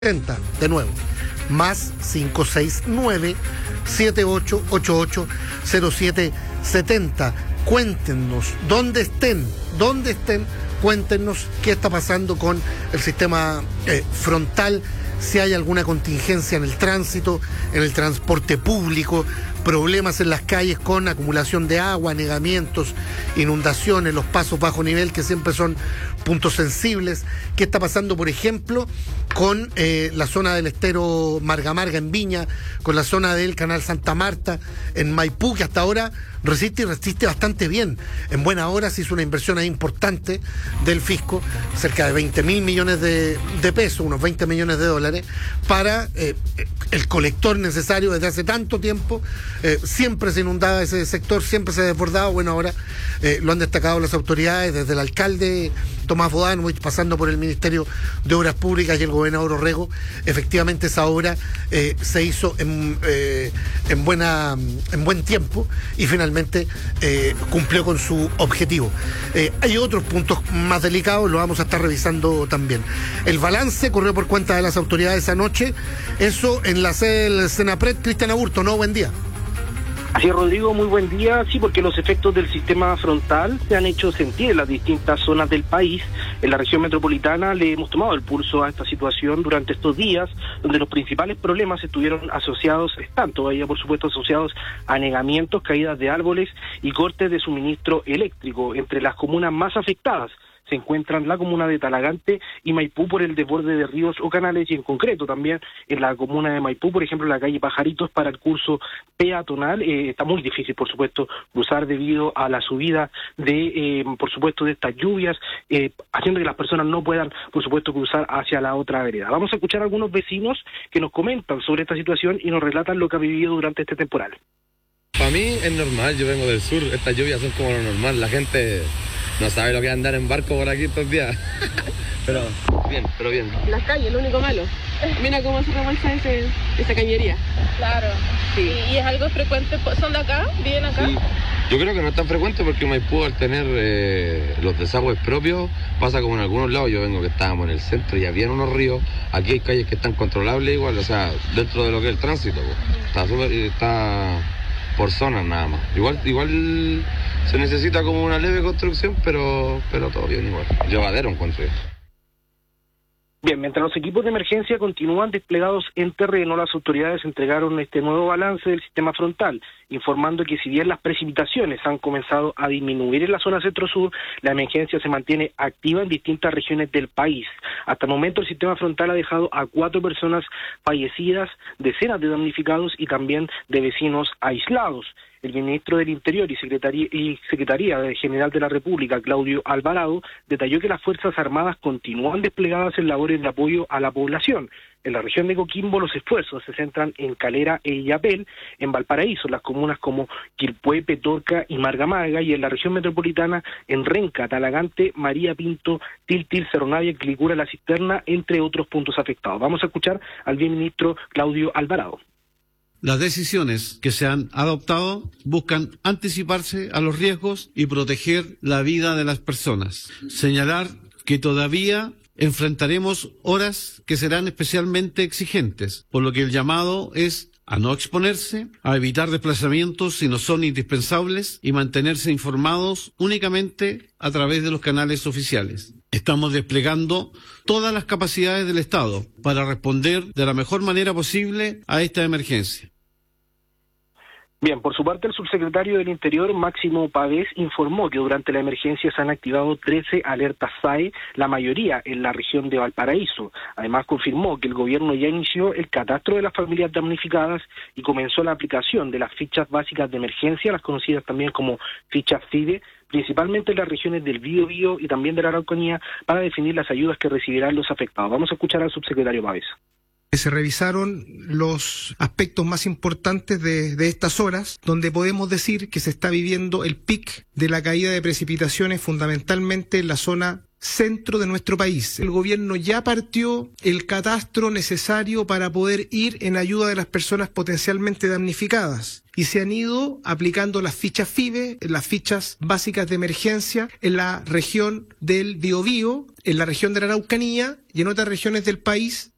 De nuevo, más 569-7888-0770. Cuéntenos, dónde estén, cuéntenos qué está pasando con el sistema frontal, si hay alguna contingencia en el tránsito, en el transporte público, problemas en las calles con acumulación de agua, anegamientos, inundaciones, los pasos bajo nivel que siempre son puntos sensibles. ¿Qué está pasando, por ejemplo, con la zona del estero Marga Marga en Viña, con la zona del Canal Santa Marta en Maipú, que hasta ahora resiste bastante bien? En buena hora se hizo una inversión ahí importante del fisco, cerca de 20.000 millones de pesos, unos 20 millones de dólares, para el colector necesario desde hace tanto tiempo. Siempre se inundaba ese sector, siempre se desbordaba. Bueno, ahora lo han destacado las autoridades, desde el alcalde Tomás Bodanovich, pasando por el Ministerio de Obras Públicas y el gobernador Orrego. Efectivamente esa obra se hizo en buen tiempo y finalmente cumplió con su objetivo. Hay otros puntos más delicados, lo vamos a estar revisando también. El balance corrió por cuenta de las autoridades anoche, eso en la sede del Senapred. Cristian Aburto, ¿no? Buen día. Así es, Rodrigo, muy buen día. Sí, porque los efectos del sistema frontal se han hecho sentir en las distintas zonas del país. En la región metropolitana le hemos tomado el pulso a esta situación durante estos días, donde los principales problemas estuvieron están todavía por supuesto asociados a anegamientos, caídas de árboles y cortes de suministro eléctrico. Entre las comunas más afectadas se encuentran la comuna de Talagante y Maipú por el desborde de ríos o canales, y en concreto también en la comuna de Maipú, por ejemplo, la calle Pajaritos para el curso peatonal. Está muy difícil, por supuesto, cruzar debido a la subida por supuesto, de estas lluvias, haciendo que las personas no puedan, por supuesto, cruzar hacia la otra vereda. Vamos a escuchar a algunos vecinos que nos comentan sobre esta situación y nos relatan lo que ha vivido durante este temporal. Para mí es normal, yo vengo del sur, estas lluvias son como lo normal, la gente no sabe lo que es andar en barco por aquí estos días. pero bien. Las calles, lo único malo. Mira cómo se rebalsa esa cañería. Claro. Sí. ¿Y es algo frecuente? ¿Son de acá? ¿Viven acá? Sí. Yo creo que no es tan frecuente porque Maipú, al tener los desagües propios, pasa como en algunos lados. Yo vengo que estábamos en el centro y había unos ríos. Aquí hay calles que están controlables igual, o sea, dentro de lo que es el tránsito. Pues. Está por zonas nada más. Igual se necesita como una leve construcción, pero todo bien igual. Llevadero encuentro yo. Bien, mientras los equipos de emergencia continúan desplegados en terreno, las autoridades entregaron este nuevo balance del sistema frontal, informando que si bien las precipitaciones han comenzado a disminuir en la zona centro-sur, la emergencia se mantiene activa en distintas regiones del país. Hasta el momento el sistema frontal ha dejado a 4 personas fallecidas, decenas de damnificados y también de vecinos aislados. El ministro del Interior y Secretaría General de la República, Claudio Alvarado, detalló que las Fuerzas Armadas continúan desplegadas en labores de apoyo a la población. En la región de Coquimbo los esfuerzos se centran en Calera e Illapel, en Valparaíso, las comunas como Quilpué, Petorca y Marga Marga, y en la región metropolitana en Renca, Talagante, María Pinto, Tiltil, Cerro Navia, Quilicura, La Cisterna, entre otros puntos afectados. Vamos a escuchar al ministro Claudio Alvarado. Las decisiones que se han adoptado buscan anticiparse a los riesgos y proteger la vida de las personas. Señalar que todavía enfrentaremos horas que serán especialmente exigentes, por lo que el llamado es a no exponerse, a evitar desplazamientos si no son indispensables y mantenerse informados únicamente a través de los canales oficiales. Estamos desplegando todas las capacidades del Estado para responder de la mejor manera posible a esta emergencia. Bien, por su parte el subsecretario del Interior, Máximo Pavés, informó que durante la emergencia se han activado 13 alertas SAE, la mayoría en la región de Valparaíso. Además confirmó que el gobierno ya inició el catastro de las familias damnificadas y comenzó la aplicación de las fichas básicas de emergencia, las conocidas también como fichas FIDE, principalmente en las regiones del Biobío y también de la Araucanía, para definir las ayudas que recibirán los afectados. Vamos a escuchar al subsecretario Pavés. Se revisaron los aspectos más importantes de estas horas, donde podemos decir que se está viviendo el pic de la caída de precipitaciones fundamentalmente en la zona centro de nuestro país. El gobierno ya partió el catastro necesario para poder ir en ayuda de las personas potencialmente damnificadas y se han ido aplicando las fichas FIBE, las fichas básicas de emergencia en la región del Biobío, en la región de la Araucanía y en otras regiones del país